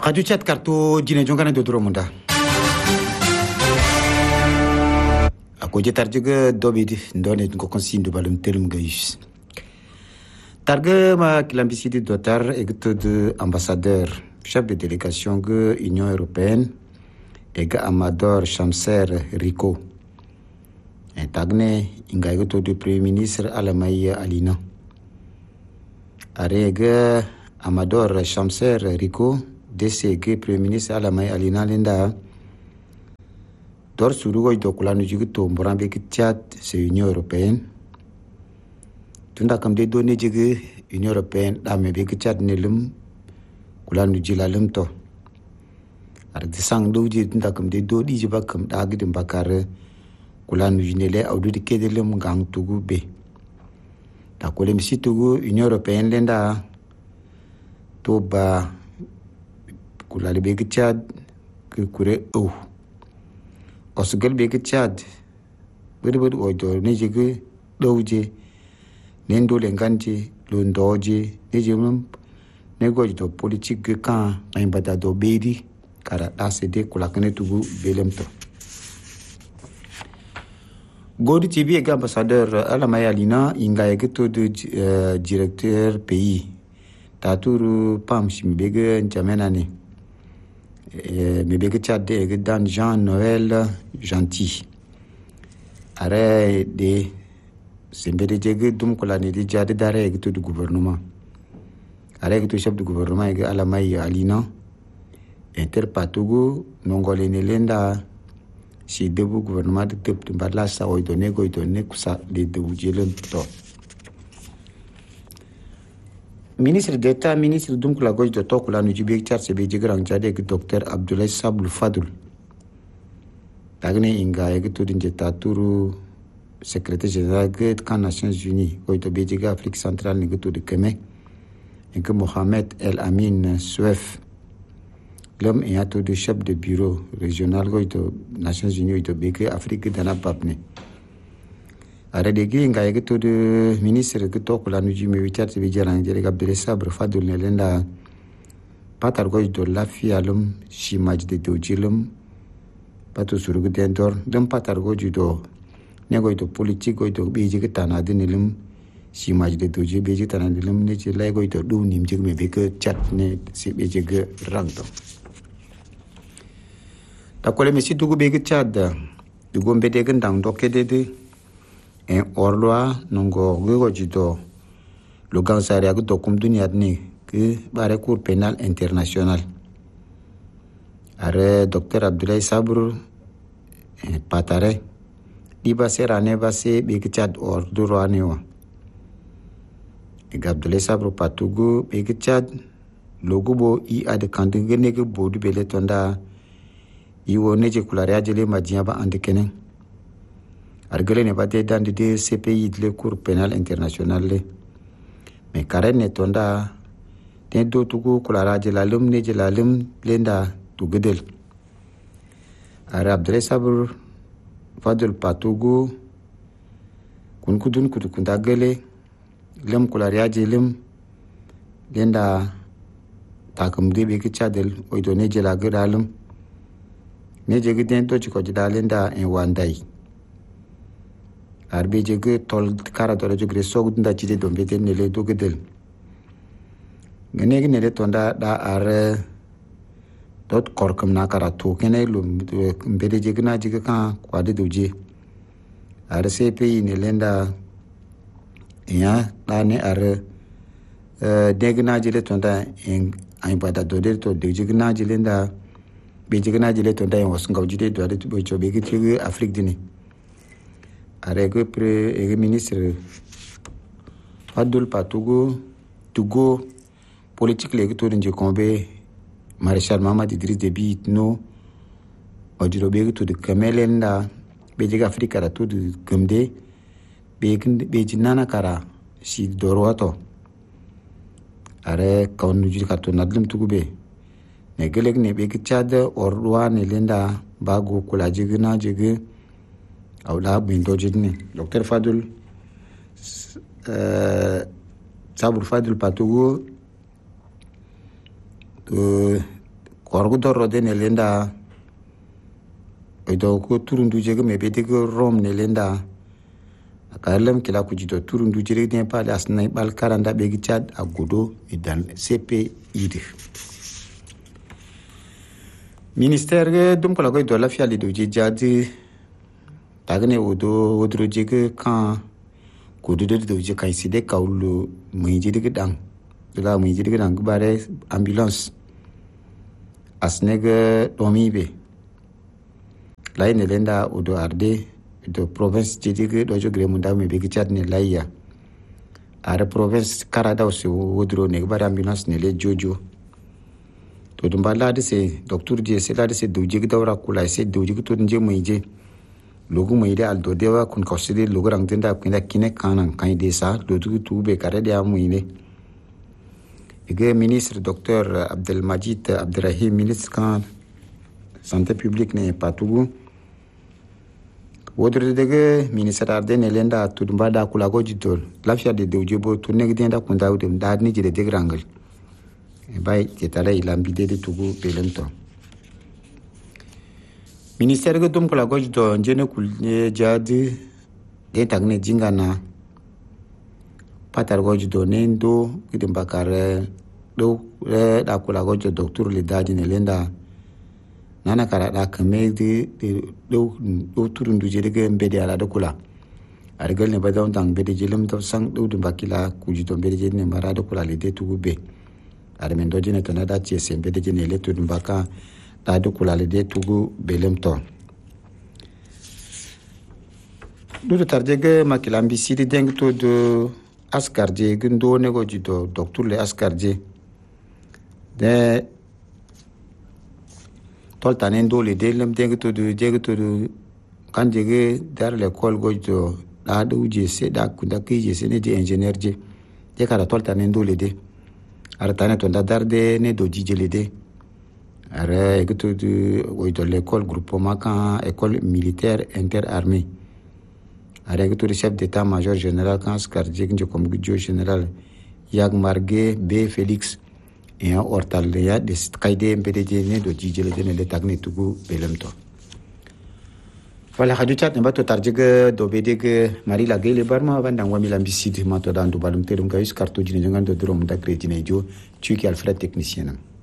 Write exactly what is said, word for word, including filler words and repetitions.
Radio chat kartu jine jongana do duro munda. Ako jetar juga dobidi ndone ko konsindu balum telum gayus. Targa ma kilambisidi dotar egto de ambassadeur, chef de délégation de Union européenne et Amador Shamser Rico. Et tagne inga egto de premier ministre Alamay Alina. Arega Amador Shamser Rico D C G premier ministre Alamay Alina lenda dor surugo do kulanu jigito mborambe kitchat c'est Union européenne. Tunda kam de donné jigi Union européenne da me be kitchat nelum kulanu jilalum to. Ar de sang do ji tunda kam de do di jiba kam da gidim bakar kulanu jinele awdu de kedelum gang tugu be. Da kolem situgu Union européenne lenda to ba kulali be kitchat ke kure oh osgal be kitchat bud bud ojo ne jige dowje nen dole nganje lo ndoje ne jemum ne gojo politique kan ay bada do bedi kara acd kula kane tugu belemto godi tibi e ambassadeur Alamay Alina inga egeto de uh, directeur pays taturu pam shimbege njamenani me bege tchad de dan Jean Noël Gentil are de sembede jege dum ko la ni di jade dare ke du gouvernement are ke chef du gouvernement ke Alamay Alina interpatugo nongole ne lenda si debu gouvernement de tep mbala sa o donné go donné kusa de de ujelen to ministre d'État, ministre donc la gauche de Tokula Nujibé Tchar Sebe Jigrang Jade que docteur Abdoulaye Sabul Fadul. Tagne Inga et tout d'injeta turu secrétaire général de Can Nations Unies, Oito Béjiga Afrique centrale Nigutu de Keme, et que Mohamed El Amin Souef, l'homme et un de chef de bureau régional Oito Nations Unies, Oito Béjiga Afrique d'Anna Papne. Aredegi inga yegeto de ministre que to kula nuji me witat be jaran jere Abdoulaye Sabul Fadul ne lenda patar goj do lafi alum shimaj de dojilum pato surugu dendor dum patar goj do ne goj do politique goj do beji ke tana dinilum shimaj de doji beji tana dinilum ne je lay goj do du nim jig me be ke chat ne si beji ge rangdo ta kole me si dugu be ke chat du gombe de gendang dokede de en orloa nongo gogo jido lo gansari ak dokum dunia ni que bare cour pénal international are docteur Abdoulaye Sabur eh, patare diba serane base be kichad or duro anewa e Abdoulaye Sabur patugo be kichad logo bo i ad kandinge ne ke bodu bele tonda i wone je kulare ajele majia ba ande kenen argele ne bate dans de C P I de la Cour pénale internationale mais karen ne tonda ten do tugu kulara je la lum ne je la lum lenda tugedel ara Abdoulaye Sabur Fadul patugu kun kudun kudu kunda gele lem kulara je lum lenda takum de be kichadel o do ne je la gedalum ne je giden to chiko je dalenda en wandai arbe jege tol kara tole jogre sogud nda chide dombe den nele dogedel ngene nele tonda da are dot korkum na kara to kene lu mbede jege na jege kan kwade doje are C P I ne lenda ya da ne are dege na jele tonda en ay bada dode to de jege na jele nda be jege na jele tonda en wasunga jide do ade bo chobe ke Afrique dini avec le ministre Fadul Patugo Tugo politique les tour de combe maréchal Mamad Idriss Déby no odiro be to de Kamelenda be de Afrique la to de Gomde be be jinana kara si doroato are kaunu ji ka to nadlum tugube ne geleg ne be Tchad or wane lenda bago kula jigna jige awla bindo jidni docteur Fadul euh Sabul Fadul Patugo euh korgu dorro de nelenda oido ko turundu jege mebe de ko rom nelenda akarlem kila kujito turundu jere de pa asna bal karanda be gi Chad agodo idan C P I D. Ministère dum kola ko do la fiali do jadi tagne odo odro jege kan ko do do je kai side kaulu muy jide gedang la muy jide gedang bare ambulance asnege domibe lai ne lenda odo arde do province jide do jogre munda me be Chad ne laya are province karada so odro ne bare ambulance ne le jojo to dum bala de se docteur die se la de se do jige dawra kula se do jige to nje muy je logu muy de aldo dewa kun koside logu rang tenda kinda kine kanan kan de sa do tu tu be kare de muy ne ege ministre docteur Abdelmajid Abderrahim ministre kan santé publique ne patugu wodre dege ministre arde ne lenda tu dum bada kula go jidol lafia de do jebo to ne gidenda kun dawde dad ni jide de grangal bay ketala ilambide de tugu belento ministère go dum kala goj do njene kul jadi de tagne jingana patar goj do nendo kidim bakare do da kula goj docteur le dadi ne lenda nana kara da kame de do do turundu jede ge mbede ala do kula argal ne badam tang bede jelum to sang do dum bakila kujito bede jede ne mara do kula le de tugu be armen do jene tana da tie sembe de jene le tudum baka da do kula le de tugu belem to do de tarjege makilambi sidi deng to do askarje gundo ne go jido docteur le askarje de tol tanen do le de lem deng to do jege to do kan jege dar le kol go jido da do je se da kunda ki je se ne de ingénieur je je kara tol tanen do le de aratane to darde ne do jijelede are egutu du oito l'école groupement kan école militaire interarmée are egutu chef d'état-major général kan skarje nje comme gudjo général Yag Margué B Félix et un ortalia de kaide mbede ne do jijelede ne le tagne tugu belemto wala hadu chat ne bato tarjege do bedege mari la gele barma vandang wa milambi sidi mato dan do balum terum kayus kartu jine jangan do drom da kredine jo tu ki alfred technicien